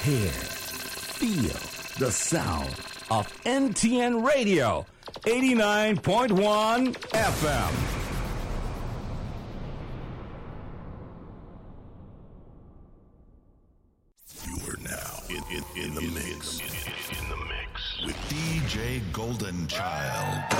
hear, feel the sound of NTN Radio 89.1 FM. You are now in the mix with DJ Golden Child.